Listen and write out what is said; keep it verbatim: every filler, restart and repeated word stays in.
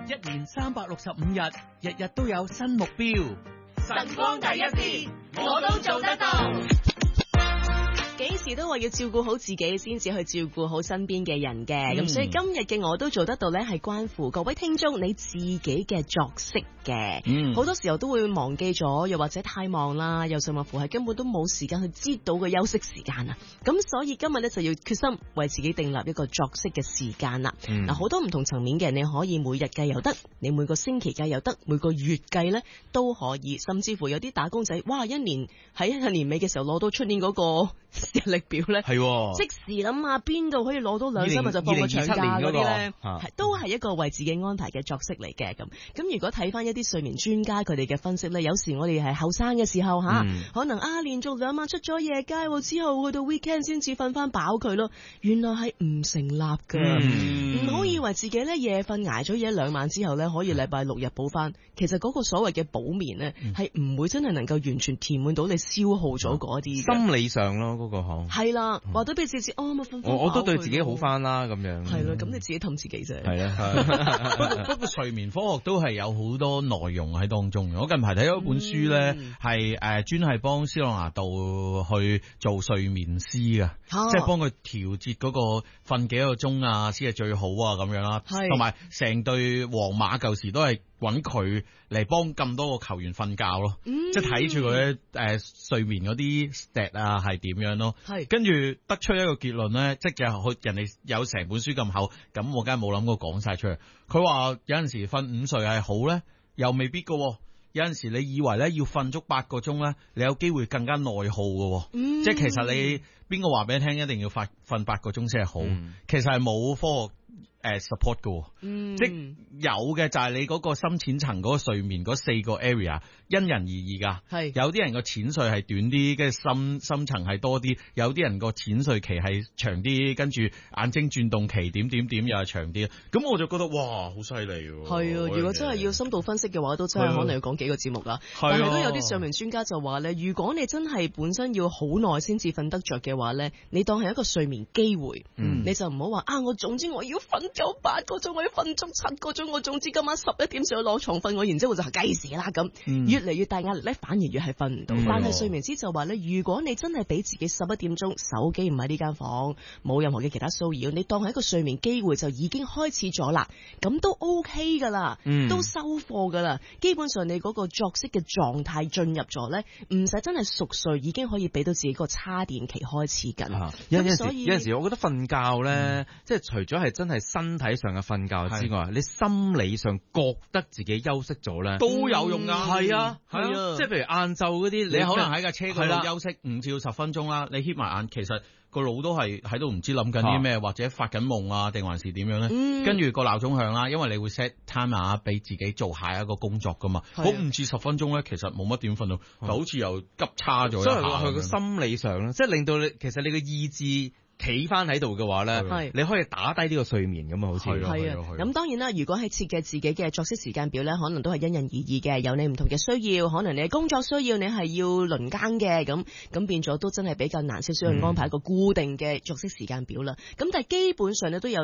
一年三百六十五日，日日都有新目標。 晨光第一線，我都做得到。幾時都話要照顧好自己，先至去照顧好身邊嘅人嘅。咁、嗯、所以今日嘅我都做得到呢，係關乎各位聽眾你自己嘅作息嘅。嗯，好多時候都會忘記咗，又或者太忙啦，又甚至乎係根本都冇時間去知道個休息時間啊。咁所以今日呢，就要決心為自己訂立一個作息嘅時間啦。嗱、嗯，好多唔同層面嘅，你可以每日計又得，你每個星期計又得，每個月計呢都可以，甚至乎有啲打工仔，哇，一年喺年尾嘅時候攞到出年嗰個日曆表咧，係、哦、即時諗下邊度可以攞到兩三日就放個長假嗰啲咧，都係一個為自己安排嘅作息嚟嘅。咁咁如果睇翻一啲睡眠專家佢哋嘅分析咧，有時我哋係後生嘅時候吓、嗯，可能啊連續兩晚出咗夜街之後，去到 weekend 先至瞓翻飽佢咯，原來係唔成立噶。唔、嗯、好以為自己咧夜瞓挨咗夜兩晚之後咧，可以禮拜六日補翻。其實嗰個所謂嘅補眠咧，係、嗯、唔會真係能夠完全填滿到你消耗咗嗰啲心理上咯。嗰個行係啦，話都俾自己哦，我瞓我我都對自己好翻啦，咁樣係啦，咁你自己氹自己啫。 係啊，不過不過睡眠科學都係有好多內容喺當中嘅。我近排睇咗一本書咧，係誒專係幫斯朗拿度去做睡眠師嘅，即係幫佢調節嗰個瞓幾個鐘啊，先係最好啊，咁樣啦。同埋成隊皇馬舊時都係揾佢嚟幫咁多個球員瞓覺咯，嗯、即係睇住佢誒睡眠嗰啲 stat 啊係點樣咯，跟住得出一個結論咧，即係人哋有成本書咁厚，咁我梗係冇諗過講晒出嚟。佢話有陣時瞓午睡係好咧，又未必噶。有陣時你以為咧要瞓足八個鐘咧，你有機會更加內耗噶、嗯，即係其實你邊個話俾你聽一定要瞓瞓八個鐘先係好，嗯、其實係冇科學。誒 support 嘅、嗯，即有嘅就係你嗰個深淺層嗰個睡眠嗰四個 area 因人而異噶，係有啲人個淺睡係短啲，跟住深深層係多啲，有啲人個淺睡期係長啲，跟住眼睛轉動期點點點又係長啲，咁我就覺得哇好犀利喎！係啊，如果真係要深度分析嘅話，都真係可能要講幾個節目啦。但係都有啲睡眠專家就話咧，如果你真係本身要好耐先至瞓得着嘅話咧，你當係一個睡眠機會，嗯、你就唔好話啊，我總之我要瞓夠八個鐘，我要瞓足七個鐘，我總之今晚十一點上去攞床瞓，我然之後就係計時啦咁、嗯，越嚟越大壓力咧，反而越係瞓唔到。但係睡眠師就話咧，如果你真係俾自己十一點鐘手機唔喺呢間房，冇任何嘅其他騷擾，你當係一個睡眠機會就已經開始咗啦，咁都 OK 噶啦，都收貨噶啦。基本上你嗰個作息嘅狀態進入咗咧，唔使真係熟睡，已經可以俾到自己個叉電期開始緊、啊。有陣時， 有陣時我覺得瞓覺咧、嗯，即係除咗係真係身體上嘅瞓覺之外，你心理上覺得自己休息咗咧， 都有用噶。係、嗯、啊，係啊， 啊，即係譬如晏晝嗰啲，你可能喺架車嗰度休息五至十分鐘啦，你瞌埋眼，其實個腦都係喺度唔知諗緊啲咩，或者發緊夢啊，定還是點樣咧？嗯、跟住個鬧鐘響啦，因為你會 set timer 俾自己做下一個工作噶嘛。好五至十分鐘咧，其實冇乜點瞓到，就好似又急差咗一下。所以話佢個心理上咧，即係令到你，其實你嘅意志企翻喺度嘅話咧，你可以打低呢個睡眠咁啊，好似係啊。咁當然啦，如果係設計自己嘅作息時間表咧，可能都係因人而異嘅，有你唔同嘅需要，可能你工作需要，你係要輪更嘅，咁咁變咗都真係比較難少少去安排一個固定嘅作息時間表啦。咁、嗯、但係基本上咧都有。